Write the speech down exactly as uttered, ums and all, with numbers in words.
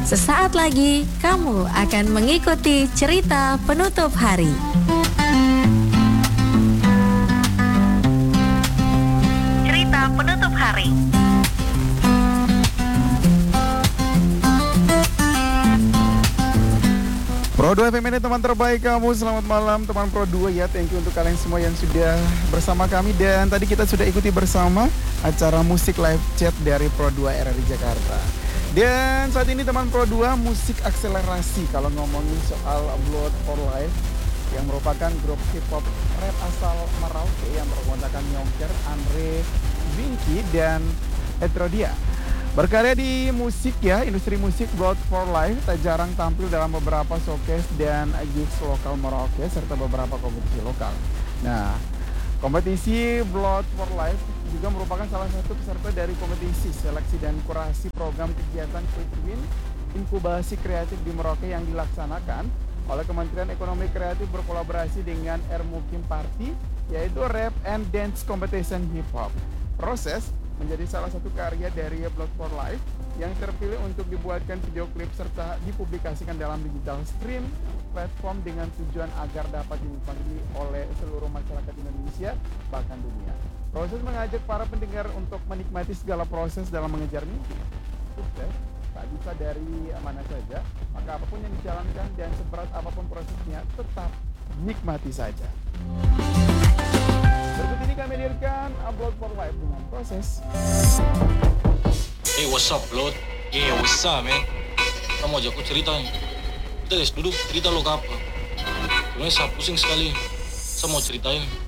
Sesaat lagi kamu akan mengikuti cerita penutup hari. Cerita penutup hari. Pro dua F M ini teman terbaik kamu. Selamat malam teman Pro dua ya. Thank you untuk kalian semua yang sudah bersama kami. Dan tadi kita sudah ikuti bersama acara musik live chat dari Pro dua R R I Jakarta. Dan saat ini teman Pro dua, musik akselerasi. Kalau ngomongin soal Blood for Life, yang merupakan grup hip hop rap asal Merauke yang bermodalkan Nyongker, Andre, Vinky, dan Etrodia. Berkarya di musik ya, industri musik, Blood for Life tak jarang tampil dalam beberapa showcase dan gigs lokal Merauke serta beberapa kompetisi lokal. Nah, kompetisi Blood for Life juga merupakan salah satu peserta dari kompetisi seleksi dan kurasi program kegiatan Quick Win Inkubasi Kreatif di Merauke yang dilaksanakan oleh Kementerian Ekonomi Kreatif berkolaborasi dengan Ermukim Party, yaitu Rap and Dance Competition Hip Hop. Proses menjadi salah satu karya dari Blood for Life yang terpilih untuk dibuatkan video klip serta dipublikasikan dalam digital stream platform dengan tujuan agar dapat dinikmati oleh seluruh masyarakat Indonesia bahkan dunia. Proses mengajak para pendengar untuk menikmati segala proses dalam mengejar mimpi. Sukses tak bisa dari mana saja, maka apapun yang dijalankan dan seberat apapun prosesnya tetap nikmati saja. Berikut ini kami hadirkan Blood for Life dengan proses. Hey, what's up, Blood? Yeah, what's up, man? Kamu ajak aku cerita nih. Kita guys duduk, cerita lo ke apa? Sebenarnya saya pusing sekali. Saya mau ceritain.